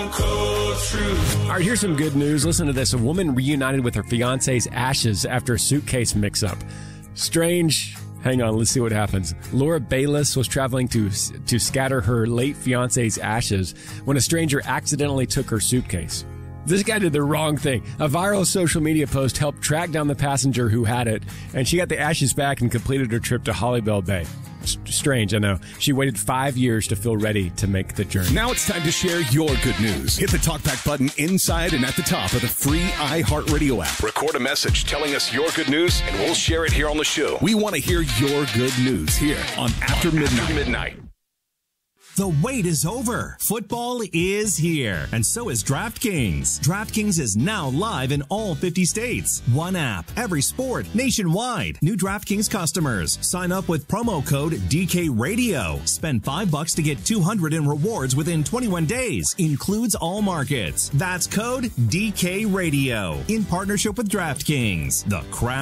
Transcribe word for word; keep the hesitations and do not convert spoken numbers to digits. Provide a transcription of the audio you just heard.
Stone Cold Truth. All right, here's some good news. Listen to this. A woman reunited with her fiance's ashes after a suitcase mix-up. Strange. Hang on, let's see what happens. Laura Bayless was traveling to to scatter her late fiance's ashes when a stranger accidentally took her suitcase. This guy did the wrong thing. A viral social media post helped track down the passenger who had it, and she got the ashes back and completed her trip to Hollybell Bay. S- strange, I know. She waited five years to feel ready to make the journey. Now it's time to share your good news. Hit the TalkBack button inside and at the top of the free iHeartRadio app. Record a message telling us your good news, and we'll share it here on the show. We want to hear your good news here on After Midnight. After Midnight. The wait is over. Football is here, and so is DraftKings. DraftKings is now live in all fifty states. One app, every sport, nationwide. New DraftKings customers. Sign up with promo code D K Radio. Spend five bucks to get two hundred in rewards within twenty-one days. Includes all markets. That's code D K Radio. In partnership with DraftKings. The crown